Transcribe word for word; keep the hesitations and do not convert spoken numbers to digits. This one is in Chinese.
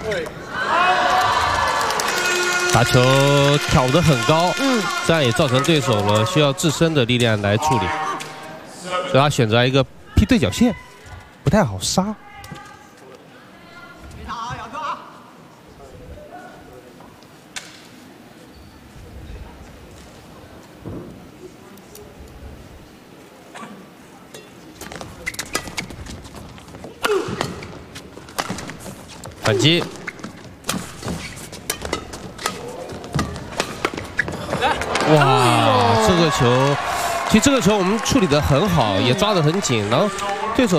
打球挑得很高， 嗯， 这样也造成对手呢需要自身的力量来处理，所以他选择一个劈对角线，不太好杀。反击。 哇，这个球，其实这个球我们处理得很好，也抓得很紧，然后对手。